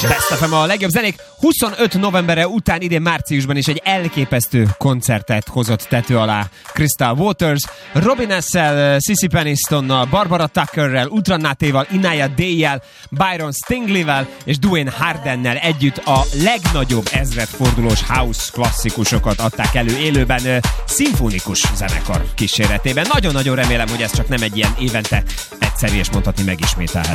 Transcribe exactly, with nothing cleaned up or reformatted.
Best ef em a legjobb zenék. huszonöt novembere után idén márciusban is egy elképesztő koncertet hozott tető alá Crystal Waters, Robin S-szel, Sissy Penistonnal, Barbara Tuckerrel, Ultranatéval, Inaya Day-jel, Byron Stingley-vel és Duane Hardennel együtt a legnagyobb ezredfordulós house klasszikusokat adták elő élőben szimfonikus zenekar kíséretében. Nagyon-nagyon remélem, hogy ez csak nem egy ilyen évente egyszerű és mondhatni megismételhető